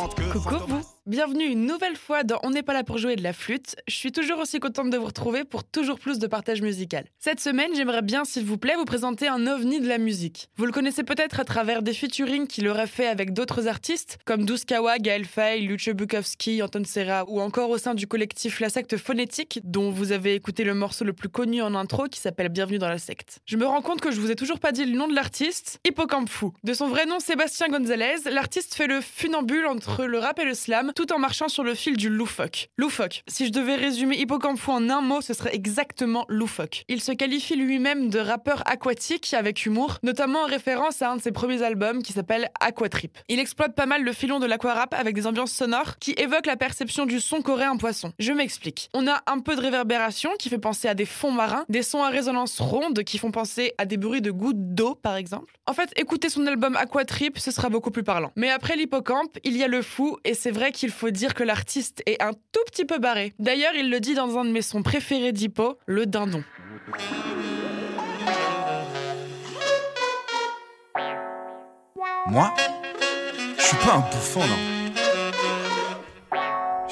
Coucou vous, bienvenue une nouvelle fois dans On n'est pas là pour jouer de la flûte. Je suis toujours aussi contente de vous retrouver pour toujours plus de partage musical. Cette semaine, j'aimerais bien, s'il vous plaît, vous présenter un ovni de la musique. Vous le connaissez peut-être à travers des featuring qu'il aurait fait avec d'autres artistes, comme Douskawa, Gaël Faye, Lucio Bukowski, Anton Serra, ou encore au sein du collectif La Secte Phonétique, dont vous avez écouté le morceau le plus connu en intro qui s'appelle Bienvenue dans la secte. Je me rends compte que je vous ai toujours pas dit le nom de l'artiste, Hippocampe Fou. De son vrai nom Sébastien Gonzalez, l'artiste fait le funambule entre le rap et le slam, tout en marchant sur le fil du loufoque. Loufoque. Si je devais résumer Hippocampe Fou en un mot, ce serait exactement loufoque. Il se qualifie lui-même de rappeur aquatique avec humour, notamment en référence à un de ses premiers albums qui s'appelle Aquatrip. Il exploite pas mal le filon de l'aquarap avec des ambiances sonores qui évoquent la perception du son qu'aurait un poisson. Je m'explique. On a un peu de réverbération qui fait penser à des fonds marins, des sons à résonance ronde qui font penser à des bruits de gouttes d'eau par exemple. En fait, écoutez son album Aquatrip, ce sera beaucoup plus parlant. Mais après l'hippocampe, il y a le fou et c'est vrai qu'il faut dire que l'artiste est un tout petit peu barré. D'ailleurs, il le dit dans un de mes sons préférés d'Hippo, le dindon. Moi, je suis pas un bouffon, non.